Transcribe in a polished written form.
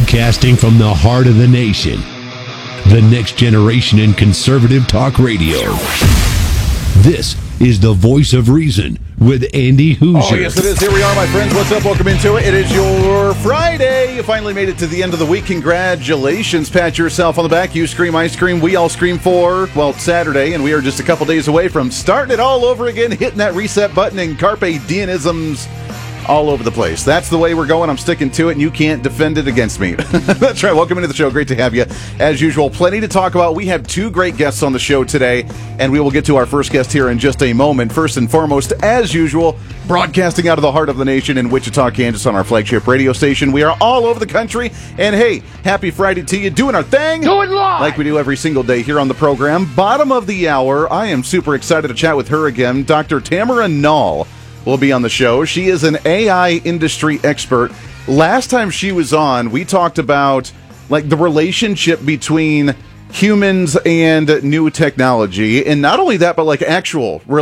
Broadcasting from the heart of the nation. The next generation in conservative talk radio. This is the Voice of Reason with Andy Hoosier. Oh, yes, it is. Here we are, my friends. What's up? Welcome into it. It is your Friday. You finally made it to the end of the week. Congratulations. Pat yourself on the back. You scream, I scream. We all scream for, well, Saturday, and we are just a couple days away from starting it all over again, hitting that reset button and Carpe Diemisms all over the place. That's the way we're going. I'm sticking to it, and you can't defend it against me. That's right. Welcome into the show. Great to have you. As usual, plenty to talk about. We have two great guests on the show today, and we will get to our first guest here in just a moment. First and foremost, as usual, broadcasting out of the heart of the nation in Wichita, Kansas on our flagship radio station. We are all over the country, and hey, happy Friday to you. Doing our thing. Do it live. Like we do every single day here on the program. Bottom of the hour, I am super excited to chat with her again. Dr. Tamara Nall will be on the show. She is an AI industry expert. Last time she was on, we talked about like the relationship between humans and new technology, and not only that, but like actual